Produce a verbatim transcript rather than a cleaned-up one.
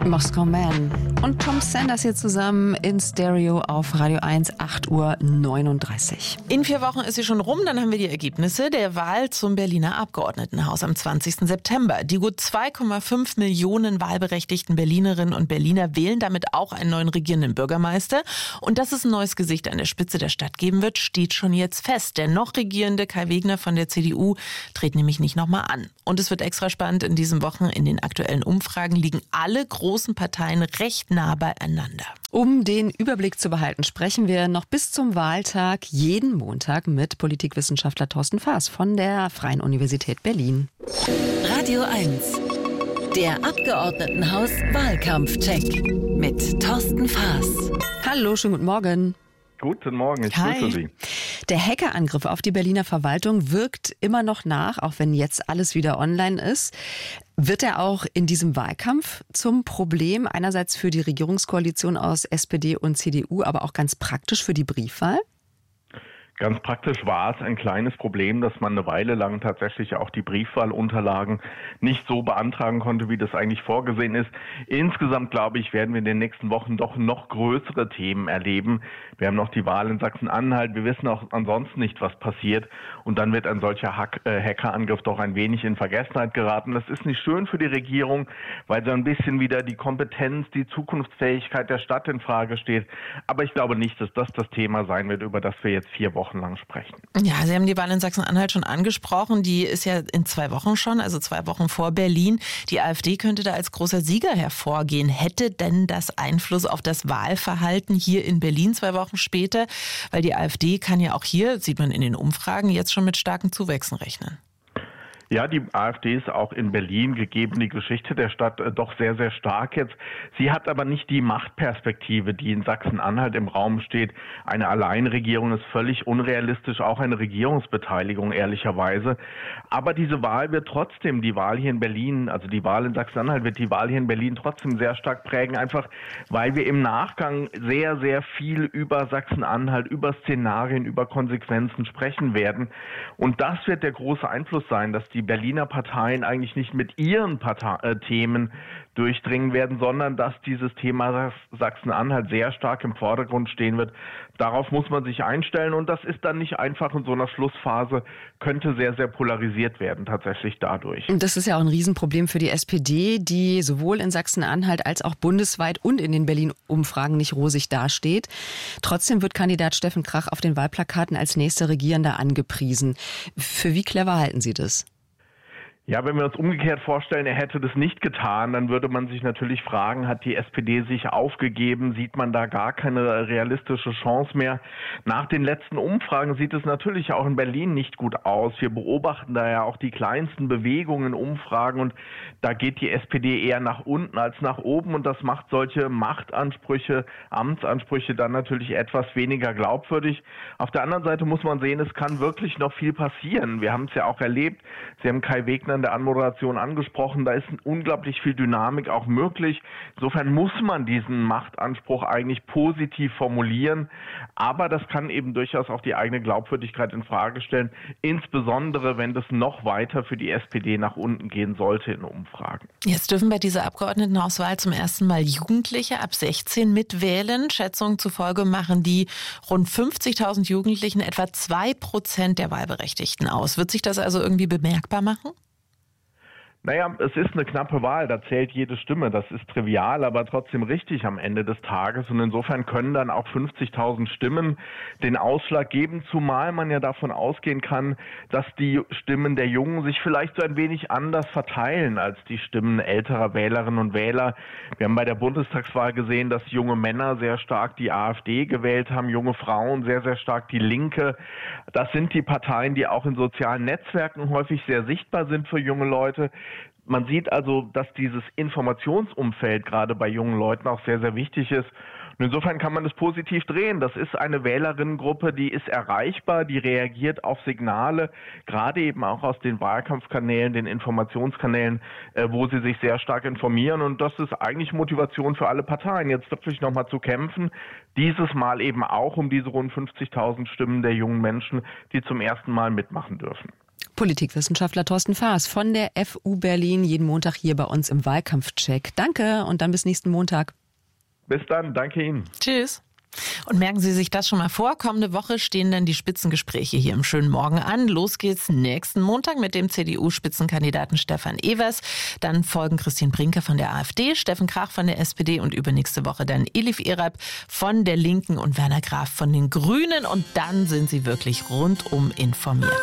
Moskau Man und Tom Sanders hier zusammen in Stereo auf Radio eins, acht Uhr neununddreißig. In vier Wochen ist sie schon rum, dann haben wir die Ergebnisse der Wahl zum Berliner Abgeordnetenhaus am zwanzigsten September. Die gut zwei Komma fünf Millionen wahlberechtigten Berlinerinnen und Berliner wählen damit auch einen neuen regierenden Bürgermeister. Und dass es ein neues Gesicht an der Spitze der Stadt geben wird, steht schon jetzt fest. Der noch regierende Kai Wegner von der C D U tritt nämlich nicht nochmal an. Und es wird extra spannend in diesen Wochen. In den aktuellen Umfragen liegen alle großen Parteien recht nah beieinander. Um den Überblick zu behalten, sprechen wir noch bis zum Wahltag jeden Montag mit Politikwissenschaftler Thorsten Faas von der Freien Universität Berlin. Radio eins, der Abgeordnetenhaus-Wahlkampfcheck mit Thorsten Faas. Hallo, schönen guten Morgen. Guten Morgen, ich Hi. grüße Sie. Der Hackerangriff auf die Berliner Verwaltung wirkt immer noch nach, auch wenn jetzt alles wieder online ist. Wird er auch in diesem Wahlkampf zum Problem, einerseits für die Regierungskoalition aus S P D und C D U, aber auch ganz praktisch für die Briefwahl? Ganz praktisch war es ein kleines Problem, dass man eine Weile lang tatsächlich auch die Briefwahlunterlagen nicht so beantragen konnte, wie das eigentlich vorgesehen ist. Insgesamt, glaube ich, werden wir in den nächsten Wochen doch noch größere Themen erleben. Wir haben noch die Wahl in Sachsen-Anhalt. Wir wissen auch ansonsten nicht, was passiert. Und dann wird ein solcher Hack, äh, Hackerangriff doch ein wenig in Vergessenheit geraten. Das ist nicht schön für die Regierung, weil so ein bisschen wieder die Kompetenz, die Zukunftsfähigkeit der Stadt in Frage steht. Aber ich glaube nicht, dass das das Thema sein wird, über das wir jetzt vier Wochen lang sprechen. Ja, Sie haben die Wahl in Sachsen-Anhalt schon angesprochen. Die ist ja in zwei Wochen schon, also zwei Wochen vor Berlin. Die AfD könnte da als großer Sieger hervorgehen. Hätte denn das Einfluss auf das Wahlverhalten hier in Berlin zwei Wochen später? Weil die AfD kann ja auch hier, sieht man in den Umfragen, jetzt schon mit starken Zuwächsen rechnen. Ja, die AfD ist auch in Berlin, gegeben die Geschichte der Stadt, doch sehr, sehr stark jetzt. Sie hat aber nicht die Machtperspektive, die in Sachsen-Anhalt im Raum steht. Eine Alleinregierung ist völlig unrealistisch, auch eine Regierungsbeteiligung ehrlicherweise. Aber diese Wahl wird trotzdem, die Wahl hier in Berlin, also die Wahl in Sachsen-Anhalt wird die Wahl hier in Berlin trotzdem sehr stark prägen, einfach weil wir im Nachgang sehr, sehr viel über Sachsen-Anhalt, über Szenarien, über Konsequenzen sprechen werden. Und das wird der große Einfluss sein, dass die Berliner Parteien eigentlich nicht mit ihren Partei- äh, Themen durchdringen werden, sondern dass dieses Thema Sachsen-Anhalt sehr stark im Vordergrund stehen wird. Darauf muss man sich einstellen und das ist dann nicht einfach in so einer Schlussphase, könnte sehr, sehr polarisiert werden tatsächlich dadurch. Und das ist ja auch ein Riesenproblem für die S P D, die sowohl in Sachsen-Anhalt als auch bundesweit und in den Berlin-Umfragen nicht rosig dasteht. Trotzdem wird Kandidat Steffen Krach auf den Wahlplakaten als nächster Regierender angepriesen. Für wie clever halten Sie das? Ja, wenn wir uns umgekehrt vorstellen, er hätte das nicht getan, dann würde man sich natürlich fragen, hat die S P D sich aufgegeben? Sieht man da gar keine realistische Chance mehr? Nach den letzten Umfragen sieht es natürlich auch in Berlin nicht gut aus. Wir beobachten da ja auch die kleinsten Bewegungen in Umfragen und da geht die S P D eher nach unten als nach oben und das macht solche Machtansprüche, Amtsansprüche dann natürlich etwas weniger glaubwürdig. Auf der anderen Seite muss man sehen, es kann wirklich noch viel passieren. Wir haben es ja auch erlebt. Sie haben Kai Wegner in der Anmoderation angesprochen, da ist unglaublich viel Dynamik auch möglich. Insofern muss man diesen Machtanspruch eigentlich positiv formulieren, aber das kann eben durchaus auch die eigene Glaubwürdigkeit in Frage stellen, insbesondere wenn das noch weiter für die S P D nach unten gehen sollte in Umfragen. Jetzt dürfen bei dieser Abgeordnetenhauswahl zum ersten Mal Jugendliche ab sechzehn mitwählen. Schätzungen zufolge machen die rund fünfzigtausend Jugendlichen etwa zwei Prozent der Wahlberechtigten aus. Wird sich das also irgendwie bemerkbar machen? Naja, es ist eine knappe Wahl, da zählt jede Stimme. Das ist trivial, aber trotzdem richtig am Ende des Tages. Und insofern können dann auch fünfzigtausend Stimmen den Ausschlag geben, zumal man ja davon ausgehen kann, dass die Stimmen der Jungen sich vielleicht so ein wenig anders verteilen als die Stimmen älterer Wählerinnen und Wähler. Wir haben bei der Bundestagswahl gesehen, dass junge Männer sehr stark die AfD gewählt haben, junge Frauen sehr, sehr stark die Linke. Das sind die Parteien, die auch in sozialen Netzwerken häufig sehr sichtbar sind für junge Leute. Man sieht also, dass dieses Informationsumfeld gerade bei jungen Leuten auch sehr, sehr wichtig ist. Und insofern kann man das positiv drehen. Das ist eine Wählerinnengruppe, die ist erreichbar, die reagiert auf Signale, gerade eben auch aus den Wahlkampfkanälen, den Informationskanälen, äh, wo sie sich sehr stark informieren. Und das ist eigentlich Motivation für alle Parteien, jetzt wirklich nochmal zu kämpfen. Dieses Mal eben auch um diese rund fünfzigtausend Stimmen der jungen Menschen, die zum ersten Mal mitmachen dürfen. Politikwissenschaftler Thorsten Faas von der F U Berlin, jeden Montag hier bei uns im Wahlkampfcheck. Danke und dann bis nächsten Montag. Bis dann, danke Ihnen. Tschüss. Und merken Sie sich das schon mal vor. Kommende Woche stehen dann die Spitzengespräche hier im schönen Morgen an. Los geht's nächsten Montag mit dem C D U-Spitzenkandidaten Stefan Evers. Dann folgen Christine Brinker von der AfD, Steffen Krach von der S P D und übernächste Woche dann Elif Erab von der Linken und Werner Graf von den Grünen. Und dann sind Sie wirklich rundum informiert.